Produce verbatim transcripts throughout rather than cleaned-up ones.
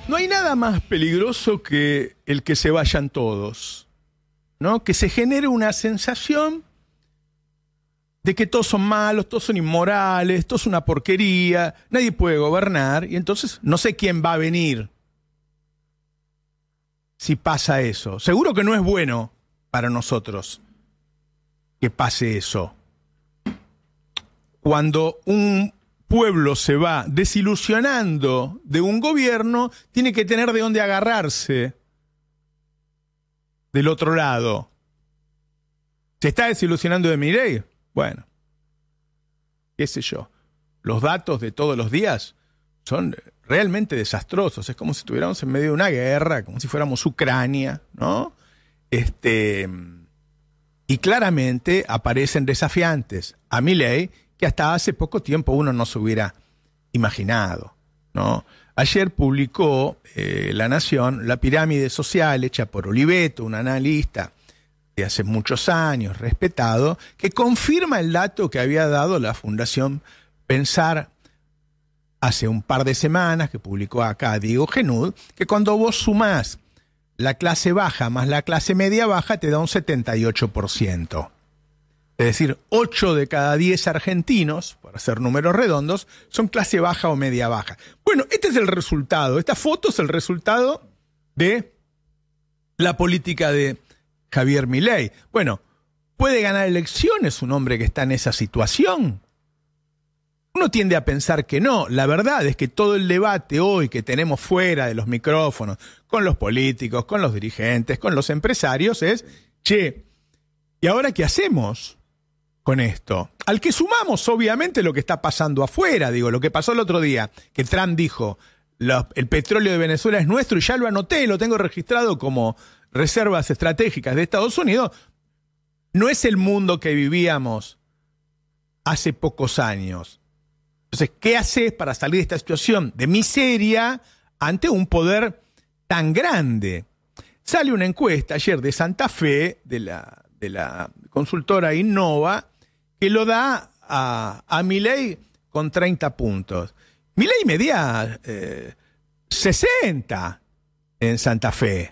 No hay nada más peligroso que el que se vayan todos, ¿no? Que se genere una sensación de que todos son malos, todos son inmorales, todo es una porquería, nadie puede gobernar, y entonces no sé quién va a venir si pasa eso. Seguro que no es bueno para nosotros que pase eso. Cuando un pueblo se va desilusionando de un gobierno, tiene que tener de dónde agarrarse del otro lado. ¿Se está desilusionando de Milei? Bueno, qué sé yo. Los datos de todos los días son realmente desastrosos. Es como si estuviéramos en medio de una guerra, como si fuéramos Ucrania, ¿no? Este, y claramente aparecen desafiantes a Milei que hasta hace poco tiempo uno no se hubiera imaginado, ¿no? Ayer publicó eh, La Nación la pirámide social hecha por Oliveto, un analista de hace muchos años, respetado, que confirma el dato que había dado la Fundación Pensar hace un par de semanas, que publicó acá Diego Genud, que cuando vos sumás la clase baja más la clase media baja te da un setenta y ocho por ciento. Es decir, ocho de cada diez argentinos, para hacer números redondos, son clase baja o media baja. Bueno, este es el resultado. Esta foto es el resultado de la política de Javier Milei. Bueno, ¿puede ganar elecciones un hombre que está en esa situación? Uno tiende a pensar que no. La verdad es que todo el debate hoy que tenemos fuera de los micrófonos, con los políticos, con los dirigentes, con los empresarios, es, che, ¿y ahora qué hacemos con esto? Al que sumamos, obviamente, lo que está pasando afuera. Digo, lo que pasó el otro día, que Trump dijo, lo, el petróleo de Venezuela es nuestro, y ya lo anoté, lo tengo registrado como reservas estratégicas de Estados Unidos. No es el mundo que vivíamos hace pocos años. Entonces, ¿qué haces para salir de esta situación de miseria ante un poder tan grande? Sale una encuesta ayer de Santa Fe, de la, de la consultora Innova, que lo da a, a Milei con treinta puntos. Milei medía eh, sesenta en Santa Fe.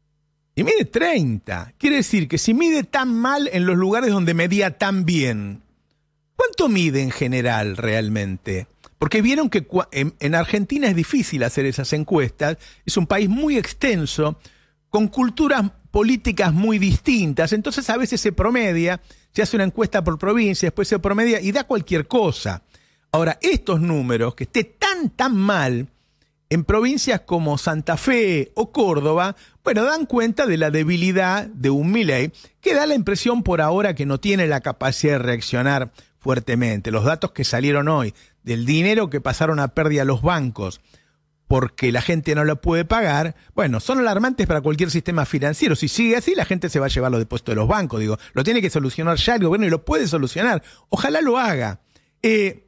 Y mide treinta. Quiere decir que si mide tan mal en los lugares donde medía tan bien, ¿cuánto mide en general realmente? Porque vieron que en, en Argentina es difícil hacer esas encuestas. Es un país muy extenso, con culturas políticas muy distintas. Entonces a veces se promedia, se hace una encuesta por provincia, después se promedia y da cualquier cosa. Ahora, estos números, que esté tan, tan mal en provincias como Santa Fe o Córdoba, bueno, dan cuenta de la debilidad de un Milei, que da la impresión por ahora que no tiene la capacidad de reaccionar fuertemente. Los datos que salieron hoy del dinero que pasaron a pérdida los bancos porque la gente no lo puede pagar, bueno, son alarmantes para cualquier sistema financiero. Si sigue así, la gente se va a llevar los depósitos de los bancos. Digo, lo tiene que solucionar ya el gobierno y lo puede solucionar. Ojalá lo haga. Eh,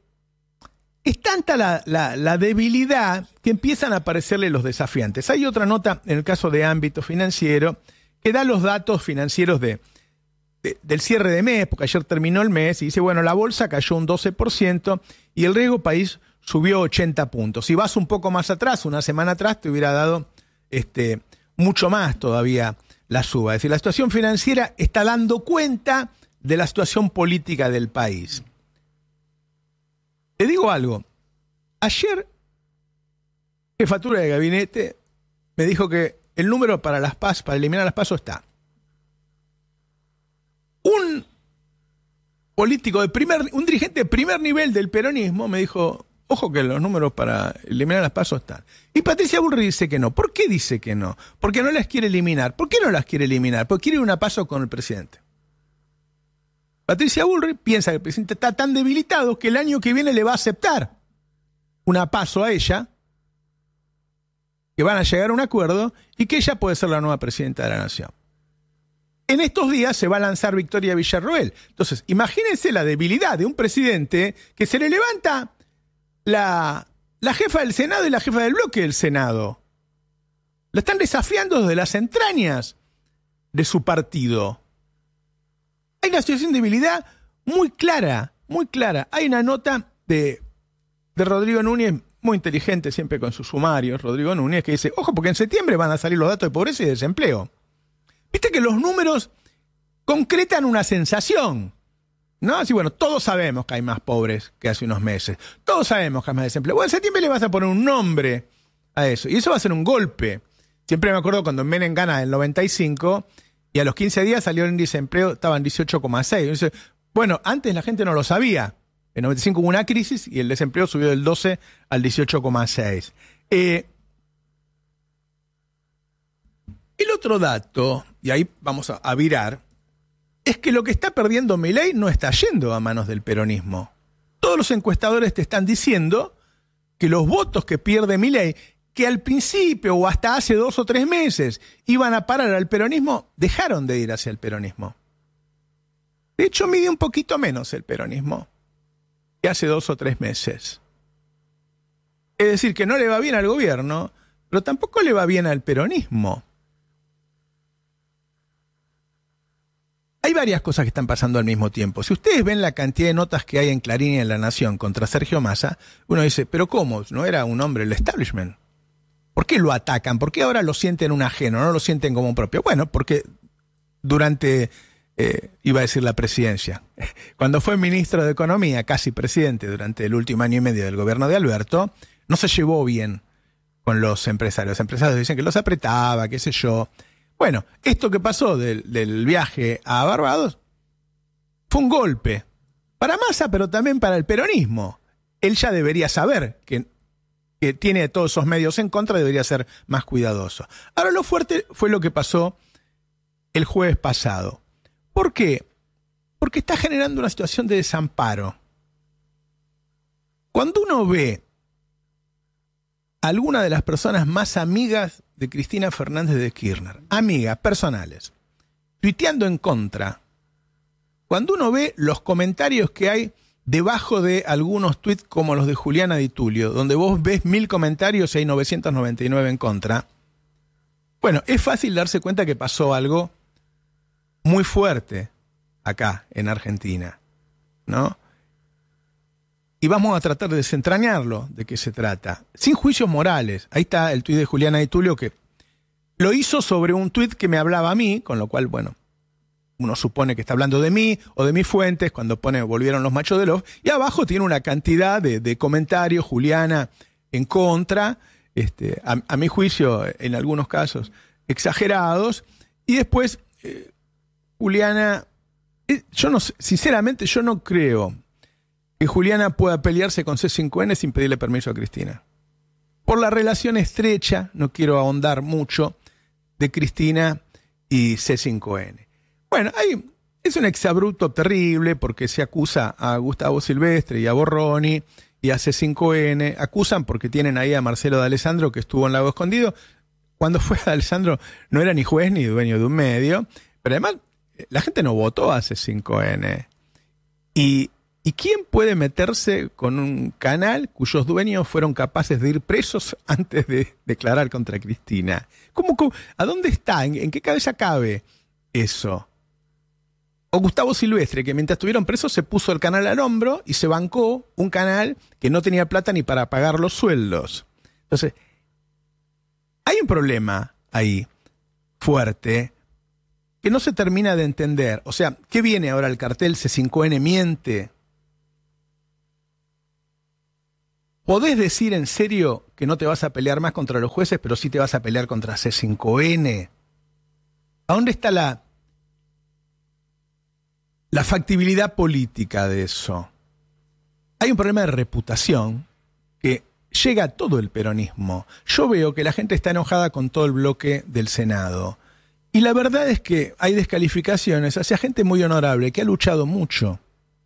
Es tanta la, la, la debilidad que empiezan a aparecerle los desafiantes. Hay otra nota en el caso de ámbito financiero que da los datos financieros de, de, del cierre de mes, porque ayer terminó el mes, y dice, bueno, la bolsa cayó un doce por ciento y el riesgo país subió ochenta puntos. Si vas un poco más atrás, una semana atrás, te hubiera dado este, mucho más todavía la suba. Es decir, la situación financiera está dando cuenta de la situación política del país. Te digo algo, ayer jefatura de gabinete me dijo que el número para las PAS, para eliminar las PASO está. Un político de primer, un dirigente de primer nivel del peronismo me dijo, ojo que los números para eliminar las PASO están. Y Patricia Bullrich dice que no. ¿Por qué dice que no? Porque no las quiere eliminar. ¿Por qué no las quiere eliminar? Porque quiere una PASO con el presidente. Patricia Bullrich piensa que el presidente está tan debilitado que el año que viene le va a aceptar una PASO a ella, que van a llegar a un acuerdo y que ella puede ser la nueva presidenta de la nación. En estos días se va a lanzar Victoria Villarroel. Entonces, imagínense la debilidad de un presidente que se le levanta la, la jefa del Senado y la jefa del bloque del Senado. La están desafiando desde las entrañas de su partido. Hay una situación de debilidad muy clara, muy clara. Hay una nota de, de Rodrigo Núñez muy inteligente siempre con sus sumarios, Rodrigo Núñez, que dice, ojo, porque en septiembre van a salir los datos de pobreza y desempleo. Viste que los números concretan una sensación, ¿no? Así, bueno, todos sabemos que hay más pobres que hace unos meses. Todos sabemos que hay más desempleo. Bueno, en septiembre le vas a poner un nombre a eso. Y eso va a ser un golpe. Siempre me acuerdo cuando Menem gana el noventa y cinco y a los quince días salió el índice de empleo, estaba en dieciocho coma seis. Bueno, antes la gente no lo sabía. En noventa y cinco hubo una crisis y el desempleo subió del doce al dieciocho coma seis. Eh, el otro dato, y ahí vamos a, a virar, es que lo que está perdiendo Milei no está yendo a manos del peronismo. Todos los encuestadores te están diciendo que los votos que pierde Milei, que al principio o hasta hace dos o tres meses iban a parar al peronismo, dejaron de ir hacia el peronismo. De hecho, mide un poquito menos el peronismo que hace dos o tres meses. Es decir, que no le va bien al gobierno, pero tampoco le va bien al peronismo. Hay varias cosas que están pasando al mismo tiempo. Si ustedes ven la cantidad de notas que hay en Clarín y en La Nación contra Sergio Massa, uno dice, ¿pero cómo? ¿No era un hombre del establishment? ¿Por qué lo atacan? ¿Por qué ahora lo sienten un ajeno, no lo sienten como un propio? Bueno, porque durante, eh, iba a decir la presidencia, cuando fue ministro de Economía, casi presidente durante el último año y medio del gobierno de Alberto, no se llevó bien con los empresarios. Los empresarios dicen que los apretaba, qué sé yo. Bueno, esto que pasó del, del viaje a Barbados fue un golpe para Massa, pero también para el peronismo. Él ya debería saber que, que tiene todos esos medios en contra, debería ser más cuidadoso. Ahora, lo fuerte fue lo que pasó el jueves pasado. ¿Por qué? Porque está generando una situación de desamparo. Cuando uno ve a alguna de las personas más amigas de Cristina Fernández de Kirchner, amigas personales, tuiteando en contra, cuando uno ve los comentarios que hay debajo de algunos tuits como los de Juliana Di Tulio, donde vos ves mil comentarios y hay novecientos noventa y nueve en contra, bueno, es fácil darse cuenta que pasó algo muy fuerte acá en Argentina, ¿no? Y vamos a tratar de desentrañarlo, de qué se trata. Sin juicios morales. Ahí está el tuit de Juliana Di Tulio, que lo hizo sobre un tuit que me hablaba a mí, con lo cual, bueno, uno supone que está hablando de mí o de mis fuentes, cuando pone volvieron los machos de Love, y abajo tiene una cantidad de, de comentarios, Juliana en contra, este, a, a mi juicio, en algunos casos, exagerados, y después, eh, Juliana, eh, yo no sé, sinceramente yo no creo que Juliana pueda pelearse con C cinco N sin pedirle permiso a Cristina. Por la relación estrecha, no quiero ahondar mucho, de Cristina y C cinco N. Bueno, hay, es un exabrupto terrible porque se acusa a Gustavo Silvestre y a Borroni y a C cinco N. Acusan porque tienen ahí a Marcelo D'Alessandro, que estuvo en Lago Escondido. Cuando fue D'Alessandro no era ni juez ni dueño de un medio, pero además la gente no votó a C cinco N. Y ¿Y quién puede meterse con un canal cuyos dueños fueron capaces de ir presos antes de declarar contra Cristina? ¿Cómo, cómo, ¿A dónde está? ¿En, ¿En qué cabeza cabe eso? O Gustavo Silvestre, que mientras estuvieron presos se puso el canal al hombro y se bancó un canal que no tenía plata ni para pagar los sueldos. Entonces, hay un problema ahí fuerte que no se termina de entender. O sea, ¿qué viene ahora el cartel? C cinco N miente. ¿Podés decir en serio que no te vas a pelear más contra los jueces, pero sí te vas a pelear contra C cinco N? ¿A dónde está la, la factibilidad política de eso? Hay un problema de reputación que llega a todo el peronismo. Yo veo que la gente está enojada con todo el bloque del Senado. Y la verdad es que hay descalificaciones hacia gente muy honorable que ha luchado mucho.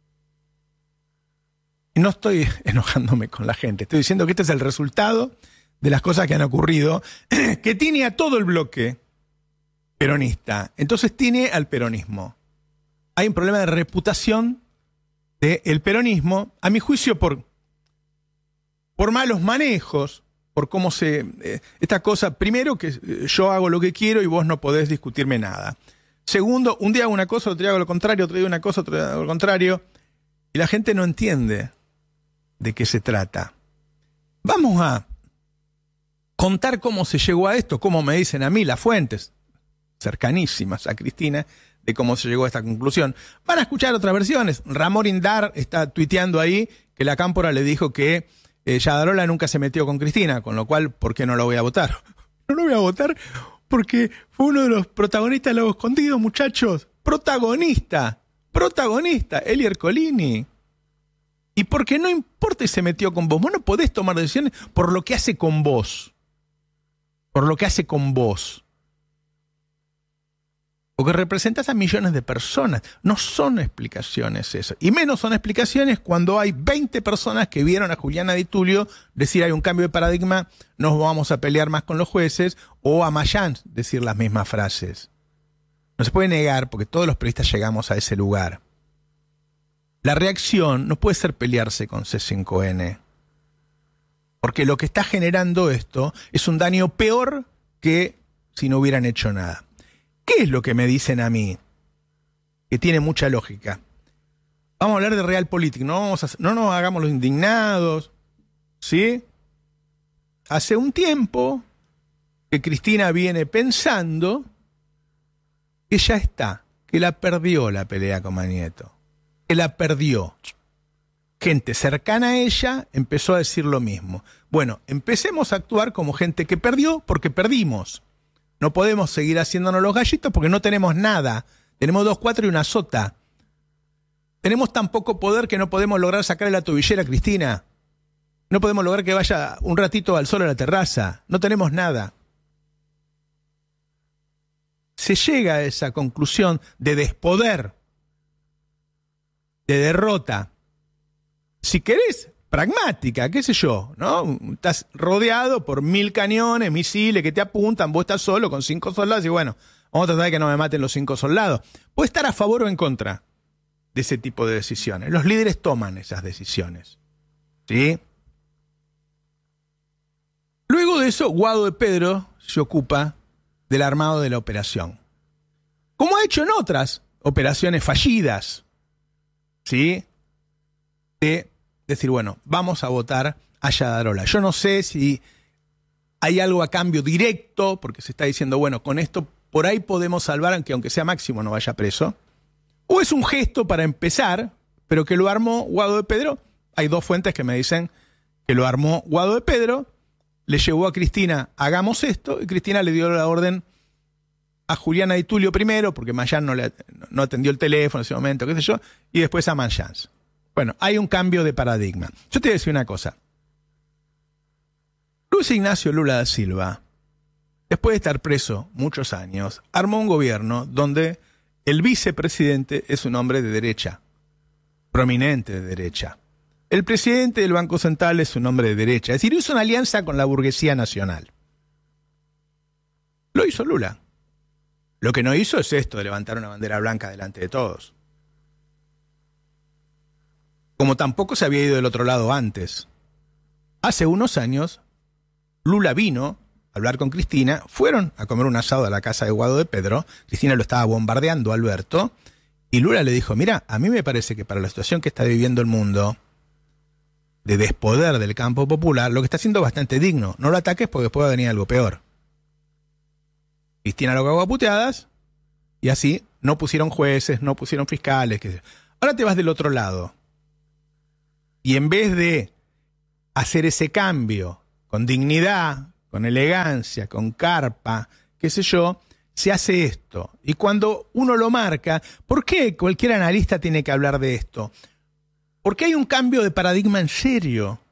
No estoy enojándome con la gente, estoy diciendo que este es el resultado de las cosas que han ocurrido, que tiene a todo el bloque peronista, entonces tiene al peronismo. Hay un problema de reputación del peronismo, a mi juicio por, por malos manejos, por cómo se... Eh, esta cosa, primero que yo hago lo que quiero y vos no podés discutirme nada. Segundo, un día hago una cosa, otro día hago lo contrario, otro día una cosa, otro día hago lo contrario, y la gente no entiende de qué se trata. Vamos a contar cómo se llegó a esto, cómo me dicen a mí las fuentes cercanísimas a Cristina, de cómo se llegó a esta conclusión. Van a escuchar otras versiones. Ramón Indar está tuiteando ahí que la Cámpora le dijo que eh, Yadarola nunca se metió con Cristina, con lo cual, ¿por qué no lo voy a votar? No lo voy a votar porque fue uno de los protagonistas de Lago Escondido, muchachos. Protagonista, protagonista, Eli Ercolini. Y porque no importa si se metió con vos, vos no podés tomar decisiones por lo que hace con vos. Por lo que hace con vos. Porque representas a millones de personas. No son explicaciones eso. Y menos son explicaciones cuando hay veinte personas que vieron a Juliana Di Tulio decir hay un cambio de paradigma, nos vamos a pelear más con los jueces, o a Mayán decir las mismas frases. No se puede negar porque todos los periodistas llegamos a ese lugar. La reacción no puede ser pelearse con C cinco N. Porque lo que está generando esto es un daño peor que si no hubieran hecho nada. ¿Qué es lo que me dicen a mí? Que tiene mucha lógica. Vamos a hablar de realpolitik, no, vamos a, no nos hagamos los indignados, ¿sí? Hace un tiempo que Cristina viene pensando que ya está, que la perdió la pelea con Manieto, que la perdió. Gente cercana a ella empezó a decir lo mismo. Bueno, empecemos a actuar como gente que perdió porque perdimos. No podemos seguir haciéndonos los gallitos porque no tenemos nada. Tenemos dos, cuatro y una sota. Tenemos tan poco poder que no podemos lograr sacarle la tobillera a Cristina. No podemos lograr que vaya un ratito al sol a la terraza. No tenemos nada. Se llega a esa conclusión de despoder, de derrota. Si querés, pragmática, qué sé yo, ¿no? Estás rodeado por mil cañones, misiles que te apuntan, vos estás solo con cinco soldados y bueno, vamos a tratar de que no me maten los cinco soldados. Puede estar a favor o en contra de ese tipo de decisiones. Los líderes toman esas decisiones, ¿sí? Luego de eso, Guado de Pedro se ocupa del armado de la operación. Como ha hecho en otras operaciones fallidas, ¿sí? De decir, bueno, vamos a votar a Yadarola. Yo no sé si hay algo a cambio directo, porque se está diciendo, bueno, con esto por ahí podemos salvar, aunque aunque sea Máximo no vaya preso. O es un gesto para empezar, pero que lo armó Guado de Pedro. Hay dos fuentes que me dicen que lo armó Guado de Pedro, le llevó a Cristina, hagamos esto, y Cristina le dio la orden a Juliana Di Tulio primero, porque Mayán no, le, no atendió el teléfono en ese momento, qué sé yo, y después a Mayán. Bueno, hay un cambio de paradigma. Yo te voy a decir una cosa. Luis Ignacio Lula da Silva, después de estar preso muchos años, armó un gobierno donde el vicepresidente es un hombre de derecha, prominente de derecha. El presidente del Banco Central es un hombre de derecha. Es decir, hizo una alianza con la burguesía nacional. Lo hizo Lula. Lo que no hizo es esto de levantar una bandera blanca delante de todos. Como tampoco se había ido del otro lado antes. Hace unos años, Lula vino a hablar con Cristina, fueron a comer un asado a la casa de Guado de Pedro, Cristina lo estaba bombardeando a Alberto, y Lula le dijo, mira, a mí me parece que para la situación que está viviendo el mundo, de despoder del campo popular, lo que está haciendo es bastante digno. No lo ataques porque después va a venir algo peor. Cristina lo cagó a puteadas, y así no pusieron jueces, no pusieron fiscales. Que... Ahora te vas del otro lado. Y en vez de hacer ese cambio con dignidad, con elegancia, con carpa, qué sé yo, se hace esto. Y cuando uno lo marca, ¿por qué cualquier analista tiene que hablar de esto? Porque hay un cambio de paradigma en serio.